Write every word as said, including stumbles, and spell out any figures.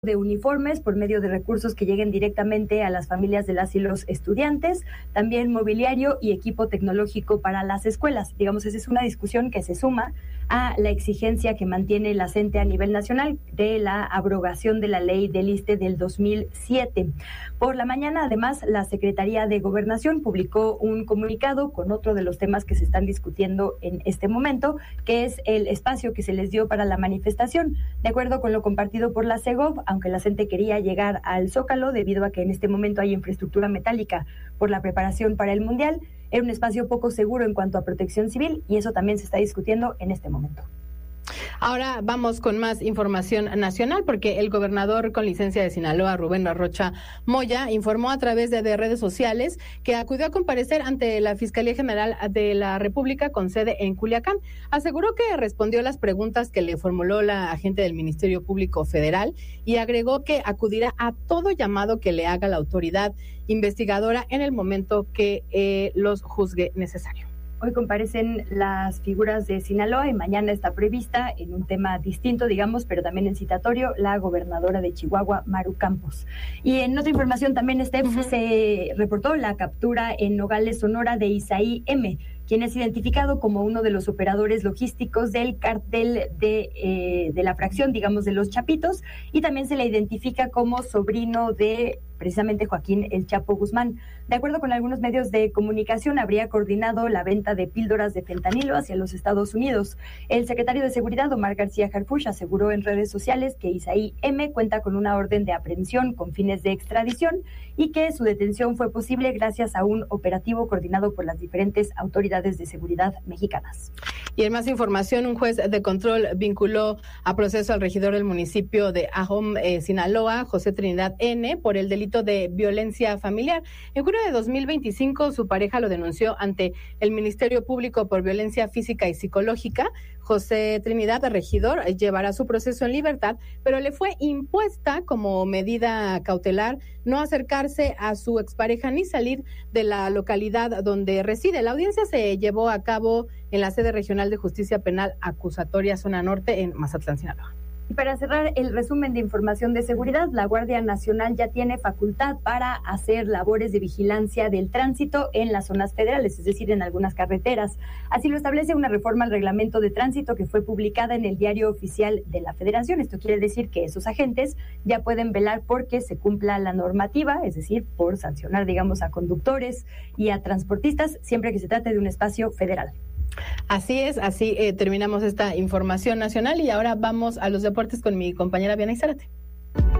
de uniformes por medio de recursos que lleguen directamente a las familias de las y los estudiantes, también mobiliario y equipo tecnológico para las escuelas. Digamos, esa es una discusión que se suma a la exigencia que mantiene la CENTE a nivel nacional de la abrogación de la ley del ISSSTE del dos mil siete. Por la mañana, además, la Secretaría de Gobernación publicó un comunicado con otro de los temas que se están discutiendo en este momento, que es el espacio que se les dio para la manifestación. De acuerdo con lo compartido por la Segov, aunque la CENTE quería llegar al Zócalo debido a que en este momento hay infraestructura metálica por la preparación para el Mundial, era un espacio poco seguro en cuanto a protección civil y eso también se está discutiendo en este momento. Ahora vamos con más información nacional porque el gobernador con licencia de Sinaloa, Rubén Rocha Moya, informó a través de, de redes sociales que acudió a comparecer ante la Fiscalía General de la República con sede en Culiacán. Aseguró que respondió las preguntas que le formuló la agente del Ministerio Público Federal y agregó que acudirá a todo llamado que le haga la autoridad investigadora en el momento que eh, los juzgue necesario. Hoy comparecen las figuras de Sinaloa y mañana está prevista, en un tema distinto, digamos, pero también en citatorio, la gobernadora de Chihuahua, Maru Campos. Y en otra información también, Steph, uh-huh. se reportó la captura en Nogales, Sonora, de Isaí M., quien es identificado como uno de los operadores logísticos del cártel de, eh, de la fracción, digamos, de los Chapitos, y también se le identifica como sobrino de precisamente Joaquín El Chapo Guzmán. De acuerdo con algunos medios de comunicación, habría coordinado la venta de píldoras de fentanilo hacia los Estados Unidos. El secretario de Seguridad, Omar García Harfuch, aseguró en redes sociales que Isaí M. cuenta con una orden de aprehensión con fines de extradición y que su detención fue posible gracias a un operativo coordinado por las diferentes autoridades de seguridad mexicanas. Y en más información, un juez de control vinculó a proceso al regidor del municipio de Ahome, eh, Sinaloa, José Trinidad N., por el delito de violencia familiar. En junio de dos mil veinticinco, su pareja lo denunció ante el Ministerio Público por violencia física y psicológica. José Trinidad, regidor, llevará su proceso en libertad, pero le fue impuesta como medida cautelar no acercarse a su expareja ni salir de la localidad donde reside. La audiencia se llevó a cabo en la sede regional de Justicia Penal Acusatoria Zona Norte en Mazatlán, Sinaloa. Y para cerrar el resumen de información de seguridad, la Guardia Nacional ya tiene facultad para hacer labores de vigilancia del tránsito en las zonas federales, es decir, en algunas carreteras. Así lo establece una reforma al reglamento de tránsito que fue publicada en el Diario Oficial de la Federación. Esto quiere decir que esos agentes ya pueden velar porque se cumpla la normativa, es decir, por sancionar, digamos, a conductores y a transportistas, siempre que se trate de un espacio federal. Así es, así eh, terminamos esta información nacional y ahora vamos a los deportes con mi compañera Viana Izárate.